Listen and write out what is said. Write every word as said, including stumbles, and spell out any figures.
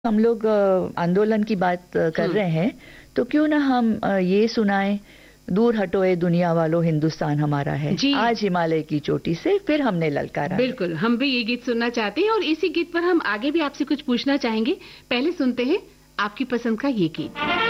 हम लोग आंदोलन की बात कर रहे हैं, तो क्यों ना हम ये सुनाएं, दूर हटो ए दुनिया वालों हिंदुस्तान हमारा है, आज हिमालय की चोटी से फिर हमने ललकारा। बिल्कुल, हम भी ये गीत सुनना चाहते हैं और इसी गीत पर हम आगे भी आपसे कुछ पूछना चाहेंगे। पहले सुनते हैं आपकी पसंद का ये गीत।